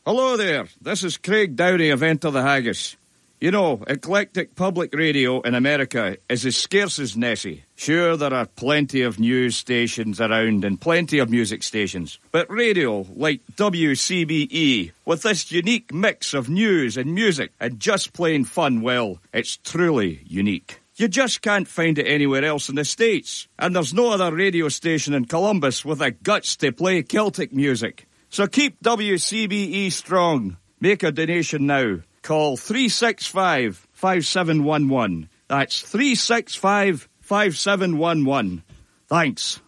Hello there, this is Craig Downey of Enter the Haggis. You know, eclectic public radio in America is as scarce as Nessie. Sure, there are plenty of news stations around and plenty of music stations. But radio, like WCBE, with this unique mix of news and music and just plain fun, well, it's truly unique. You just can't find it anywhere else in the States. And there's no other radio station in Columbus with the guts to play Celtic music. So keep WCBE strong. Make a donation now. Call 365-5711. That's 365-5711. Thanks.